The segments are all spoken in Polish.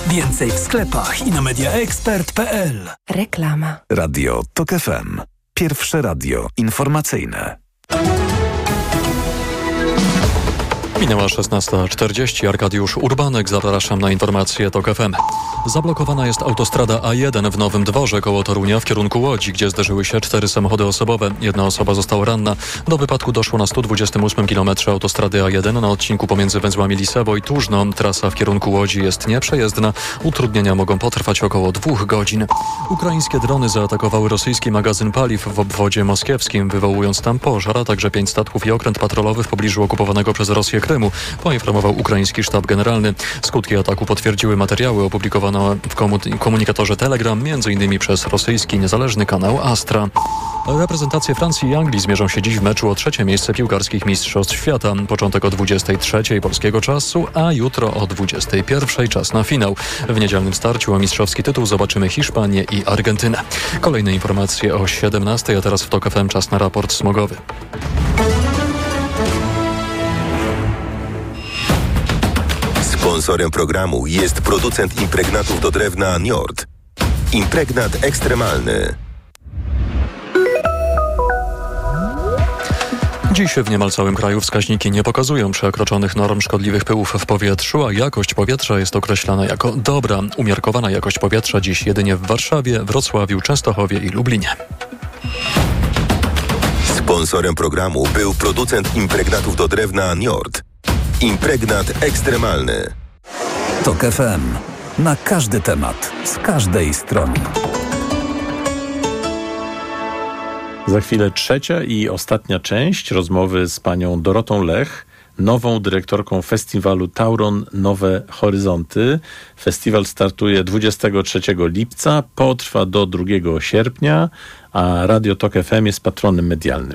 Więcej w sklepach i na mediaexpert.pl. Reklama. Radio TOK FM. Pierwsze radio informacyjne. Minęła 16:40. Arkadiusz Urbanek, zapraszam na informacje TOK FM. Zablokowana jest autostrada A1 w Nowym Dworze koło Torunia w kierunku Łodzi, gdzie zderzyły się 4 samochody osobowe. Jedna osoba została ranna. Do wypadku doszło na 128 km autostrady A1 na odcinku pomiędzy węzłami Lisewo i Tużno. Trasa w kierunku Łodzi jest nieprzejezdna. Utrudnienia mogą potrwać około 2 godzin. Ukraińskie drony zaatakowały rosyjski magazyn paliw w obwodzie moskiewskim, wywołując tam pożar, a także 5 statków i okręt patrolowy w pobliżu okupowanego przez Rosję Krymu, poinformował ukraiński sztab generalny. Skutki ataku potwierdziły materiały opublikowane w komunikatorze Telegram, m.in. przez rosyjski niezależny kanał Astra. Reprezentacje Francji i Anglii zmierzą się dziś w meczu o 3. miejsce piłkarskich Mistrzostw Świata. Początek o 23:00 polskiego czasu, a jutro o 21:00 czas na finał. W niedzielnym starciu o mistrzowski tytuł zobaczymy Hiszpanię i Argentynę. Kolejne informacje o 17:00, a teraz w TOK FM czas na raport smogowy. Sponsorem programu jest producent impregnatów do drewna Njord. Impregnat ekstremalny. Dziś w niemal całym kraju wskaźniki nie pokazują przekroczonych norm szkodliwych pyłów w powietrzu, a jakość powietrza jest określana jako dobra. Umiarkowana jakość powietrza dziś jedynie w Warszawie, Wrocławiu, Częstochowie i Lublinie. Sponsorem programu był producent impregnatów do drewna Njord. Impregnat ekstremalny. TOK FM. Na każdy temat, z każdej strony. Za chwilę trzecia i ostatnia część rozmowy z panią Dorotą Lech, nową dyrektorką festiwalu Tauron Nowe Horyzonty. Festiwal startuje 23 lipca, potrwa do 2 sierpnia, a Radio TOK FM jest patronem medialnym.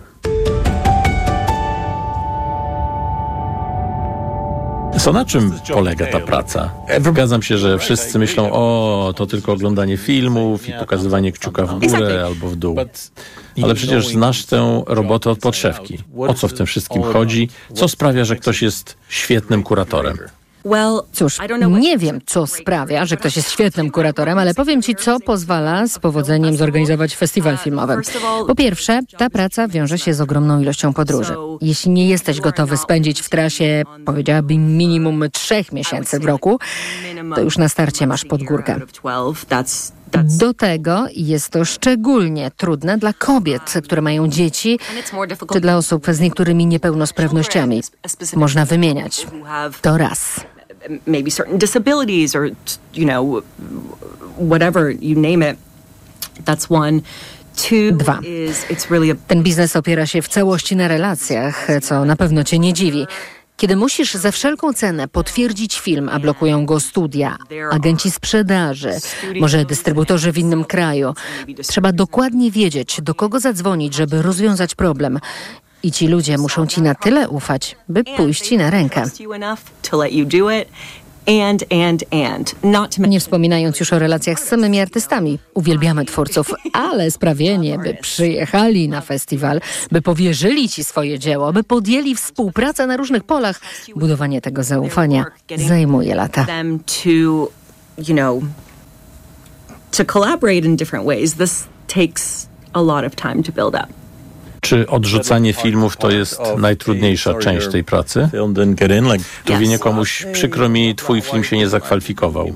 Co na czym polega ta praca? Zgadzam się, że wszyscy myślą, to tylko oglądanie filmów i pokazywanie kciuka w górę albo w dół. Ale przecież znasz tę robotę od podszewki. O co w tym wszystkim chodzi? Co sprawia, że ktoś jest świetnym kuratorem? Cóż, nie wiem, co sprawia, że ktoś jest świetnym kuratorem, ale powiem Ci, co pozwala z powodzeniem zorganizować festiwal filmowy. Po pierwsze, ta praca wiąże się z ogromną ilością podróży. Jeśli nie jesteś gotowy spędzić w trasie, powiedziałabym, minimum 3 miesięcy w roku, to już na starcie masz pod górkę. Do tego jest to szczególnie trudne dla kobiet, które mają dzieci, czy dla osób z niektórymi niepełnosprawnościami. Można wymieniać. To raz. Maybe certain disabilities or, whatever you name it. That's one. 2. Ten biznes opiera się w całości na relacjach, co na pewno Cię nie dziwi. Kiedy musisz za wszelką cenę potwierdzić film, a blokują go studia, agenci sprzedaży, może dystrybutorzy w innym kraju, trzeba dokładnie wiedzieć, do kogo zadzwonić, żeby rozwiązać problem. I ci ludzie muszą Ci na tyle ufać, by pójść Ci na rękę. Nie wspominając już o relacjach z samymi artystami. Uwielbiamy twórców, ale sprawienie, by przyjechali na festiwal, by powierzyli Ci swoje dzieło, by podjęli współpracę na różnych polach, budowanie tego zaufania zajmuje lata. To collaborate in different ways, this takes a lot of time to build up. Czy odrzucanie filmów to jest najtrudniejsza część tej pracy? Tu winie komuś, przykro mi, twój film się nie zakwalifikował.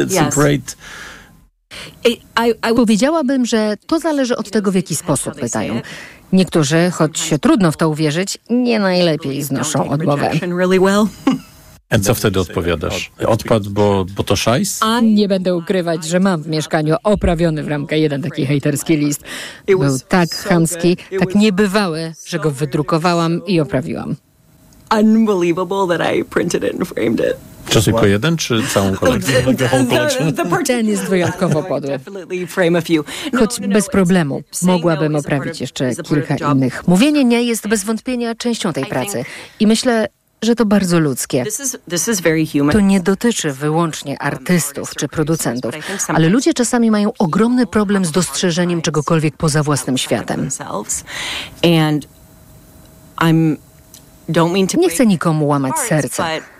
Powiedziałabym, że to zależy od tego, w jaki sposób pytają. Niektórzy, choć trudno w to uwierzyć, nie najlepiej znoszą odmowę. A co wtedy odpowiadasz? Odpadł, bo to szajs? Nie będę ukrywać, że mam w mieszkaniu oprawiony w ramkę jeden taki hejterski list. Był tak chamski, tak niebywały, że go wydrukowałam i oprawiłam. Unbelievable that I printed it and framed it. Czy tylko jeden, czy całą kolekcję? Ten jest wyjątkowo podły. Choć bez problemu mogłabym oprawić jeszcze kilka innych. Mówienie nie jest bez wątpienia częścią tej pracy. I myślę, że to bardzo ludzkie. To nie dotyczy wyłącznie artystów czy producentów, ale ludzie czasami mają ogromny problem z dostrzeżeniem czegokolwiek poza własnym światem. Nie chcę nikomu łamać serca,